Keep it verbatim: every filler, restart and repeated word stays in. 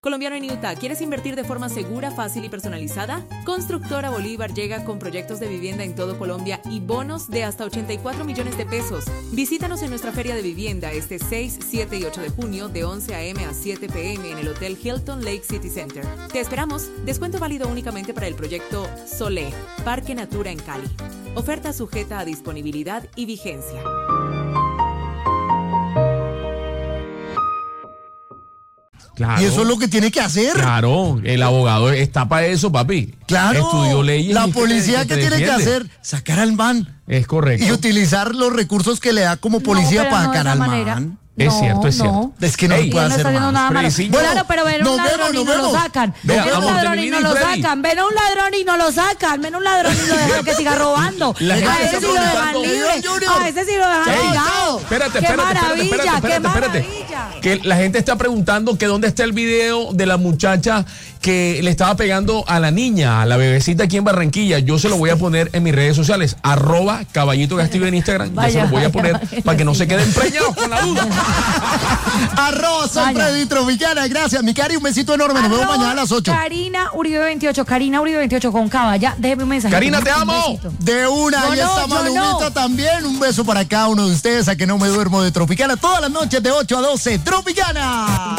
Colombiano en Utah, ¿quieres invertir de forma segura, fácil y personalizada? Constructora Bolívar llega con proyectos de vivienda en todo Colombia y bonos de hasta ochenta y cuatro millones de pesos. Visítanos en nuestra feria de vivienda este seis, siete y ocho de junio de once a eme a siete pe eme en el Hotel Hilton Lake City Center. Te esperamos. Descuento válido únicamente para el proyecto Solé, Parque Natura en Cali. Oferta sujeta a disponibilidad y vigencia. Claro. Y eso es lo que tiene que hacer. Claro, el abogado está para eso, papi. Claro. Estudió leyes. La y policía, te- ¿qué te tiene que defiende. hacer? Sacar al man. Es correcto. Y utilizar los recursos que le da como policía No, pero para no de sacar esa al manera. man. Es No, cierto, es no. cierto. Es que no Ey, se puede Él no está hacer haciendo más. nada malo. Preciso. Bueno, Bueno, pero ven a nos un ladrón vemos, y nos no lo vemos. sacan. Vea, Ven a un amor, ladrón y termina no y lo Freddy. sacan. Ven a un ladrón y no lo sacan. Ven a un ladrón y lo dejan que siga robando. La gente A está ese sí lo dejan preguntando- libre. Junior. A ese sí lo dejan Ey, tirado. espérate, Qué espérate, espérate, maravilla, espérate, qué espérate, espérate. maravilla. Que la gente está preguntando que dónde está el video de la muchacha que le estaba pegando a la niña, a la bebecita aquí en Barranquilla. Yo se lo voy a poner en mis redes sociales, arroba Caballito Castillo en Instagram. Yo se Vaya, lo voy a vaya, poner vaya, para que no se vaya. queden preñados con la duda. Arroba soy Vaya. Freddy Tropicana. Gracias, mi cari. Un besito enorme. Nos vemos Arroba mañana a las ocho. Karina Uribe veintiocho. Karina Uribe veintiocho con Cava. Ya, déjeme un mensaje. Karina, te Un amo. besito. De una, Yo ahí no, está yo Malumita no. también. Un beso para cada uno de ustedes. A que no me duermo de Tropicana. Todas las noches de ocho a doce. Tropicana.